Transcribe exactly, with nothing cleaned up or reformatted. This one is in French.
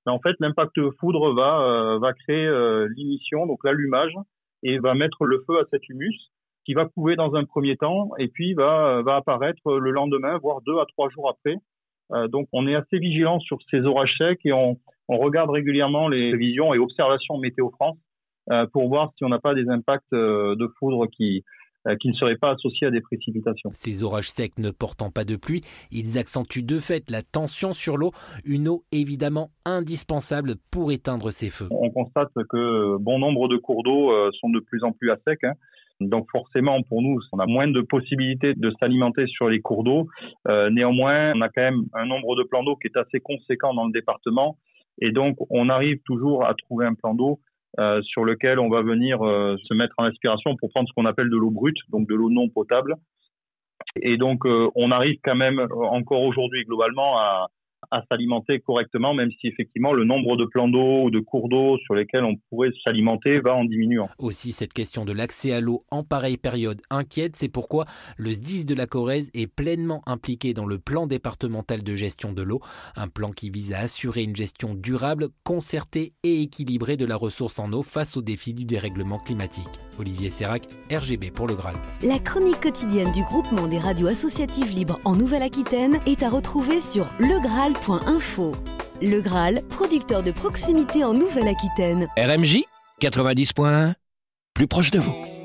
Mais en fait, l'impact foudre va, euh, va créer euh, l'ignition, donc l'allumage, et va mettre le feu à cet humus qui va couver dans un premier temps et puis va, va apparaître le lendemain, voire deux à trois jours après. Euh, donc, on est assez vigilant sur ces orages secs et on, on regarde régulièrement les prévisions et observations Météo France euh, pour voir si on n'a pas des impacts euh, de foudre qui, euh, qui ne seraient pas associés à des précipitations. Ces orages secs ne portant pas de pluie, ils accentuent de fait la tension sur l'eau, une eau évidemment indispensable pour éteindre ces feux. On constate que bon nombre de cours d'eau euh, sont de plus en plus à sec, hein. Donc forcément, pour nous, on a moins de possibilités de s'alimenter sur les cours d'eau. Euh, néanmoins, on a quand même un nombre de plans d'eau qui est assez conséquent dans le département. Et donc, on arrive toujours à trouver un plan d'eau euh, sur lequel on va venir euh, se mettre en aspiration pour prendre ce qu'on appelle de l'eau brute, donc de l'eau non potable. Et donc, euh, on arrive quand même encore aujourd'hui globalement à à s'alimenter correctement, même si effectivement le nombre de plans d'eau ou de cours d'eau sur lesquels on pourrait s'alimenter va en diminuant. Aussi, cette question de l'accès à l'eau en pareille période inquiète, c'est pourquoi le S D I S de la Corrèze est pleinement impliqué dans le plan départemental de gestion de l'eau, un plan qui vise à assurer une gestion durable, concertée et équilibrée de la ressource en eau face aux défis du dérèglement climatique. Olivier Sérac, R G B pour Le Graal. La chronique quotidienne du groupement des radios associatives libres en Nouvelle-Aquitaine est à retrouver sur le graal point info. Le Graal, producteur de proximité en Nouvelle-Aquitaine. R M J quatre-vingt-dix point un, plus proche de vous.